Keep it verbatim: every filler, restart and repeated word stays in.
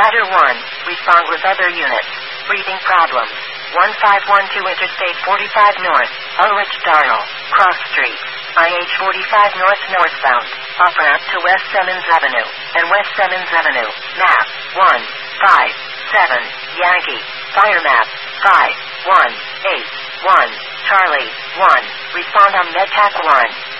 Ladder one, respond with other units. Breathing problem. one five one two Interstate forty-five North, Ulrich Darnell, Cross Street, I H forty-five North northbound, off-ramp to West Simmons Avenue, and West Simmons Avenue. Map, one five seven, Yankee. Fire map, five one eight one, Charlie, one. Respond on MedTac one.